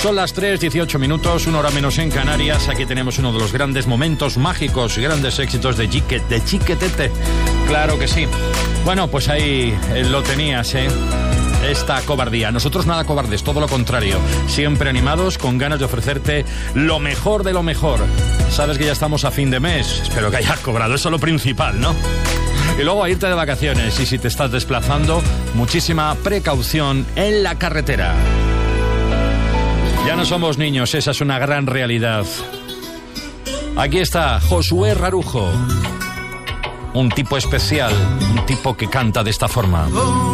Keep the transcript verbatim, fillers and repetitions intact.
Son las tres, dieciocho minutos, una hora menos en Canarias. Aquí tenemos uno de los grandes momentos mágicos y grandes éxitos de Chique, de Chiquetete. Claro que sí. Bueno, pues ahí lo tenías, ¿eh? Esta cobardía. Nosotros nada cobardes, todo lo contrario. Siempre animados, con ganas de ofrecerte lo mejor de lo mejor. Sabes que ya estamos a fin de mes. Espero que hayas cobrado, eso es lo principal, ¿no? Y luego a irte de vacaciones. Y si te estás desplazando, muchísima precaución en la carretera. Ya no somos niños, esa es una gran realidad. Aquí está Josué Rarujo. Un tipo especial, un tipo que canta de esta forma.